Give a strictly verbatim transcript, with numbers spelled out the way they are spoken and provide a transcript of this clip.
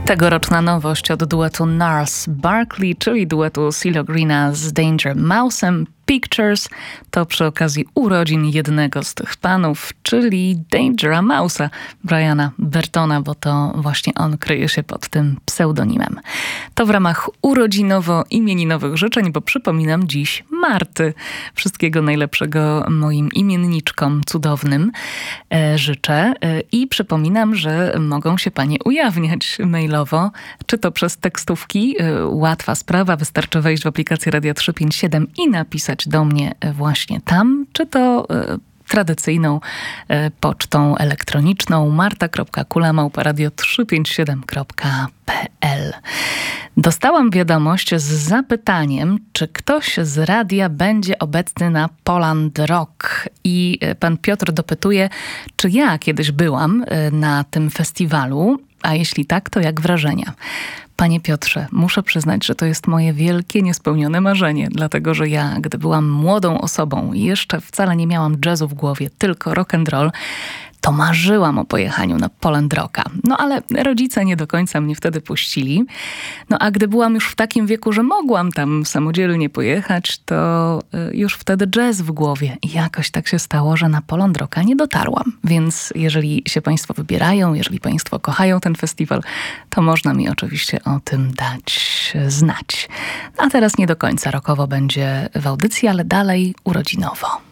Tegoroczna nowość od duetu Gnarls Barkley, czyli duetu CeeLo Greena z Danger Mouse'em. Pictures to przy okazji urodzin jednego z tych panów, czyli Dangera Mouse'a, Briana Bertona, bo to właśnie on kryje się pod tym pseudonimem. To w ramach urodzinowo-imieninowych życzeń, bo przypominam dziś Marty. Wszystkiego najlepszego moim imienniczkom cudownym e, życzę e, i przypominam, że mogą się panie ujawniać mailowo, czy to przez tekstówki, e, łatwa sprawa, wystarczy wejść w aplikację Radia trzysta pięćdziesiąt siedem i napisać do mnie właśnie tam, czy to e, tradycyjną e, pocztą elektroniczną marta kropka kula małpa radio trzysta pięćdziesiąt siedem kropka p l. Dostałam wiadomość z zapytaniem, czy ktoś z radia będzie obecny na Poland Rock. I pan Piotr dopytuje, czy ja kiedyś byłam na tym festiwalu, a jeśli tak, to jak wrażenia? Panie Piotrze, muszę przyznać, że to jest moje wielkie, niespełnione marzenie, dlatego że ja, gdy byłam młodą osobą i jeszcze wcale nie miałam jazzu w głowie, tylko rock and roll, to marzyłam o pojechaniu na Poland Rocka. No ale rodzice nie do końca mnie wtedy puścili. No a gdy byłam już w takim wieku, że mogłam tam samodzielnie pojechać, to już wtedy jazz w głowie. I jakoś tak się stało, że na Poland Rocka nie dotarłam. Więc jeżeli się państwo wybierają, jeżeli państwo kochają ten festiwal, to można mi oczywiście o tym dać znać. A teraz nie do końca rockowo będzie w audycji, ale dalej urodzinowo.